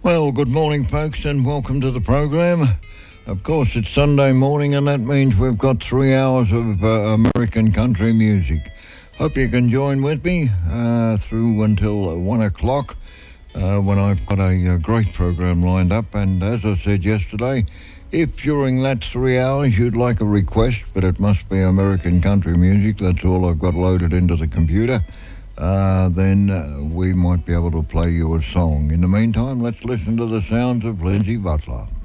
Well, good morning, folks, and welcome to the program. Of course, it's Sunday morning, and that means we've got 3 hours of American country music. Hope you can join with me through until 1 o'clock when I've got a great program lined up. And as I said yesterday, if during that 3 hours you'd like a request, but it must be American country music, that's all I've got loaded into the computer, then we might be able to play you a song. In the meantime, let's listen to the sounds of Lindsay Butler.